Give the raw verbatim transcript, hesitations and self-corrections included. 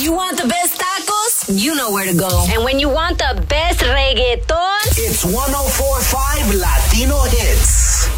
You want the best tacos? You know where to go. And when you want the best reggaeton, it's one oh four point five Latino Hits.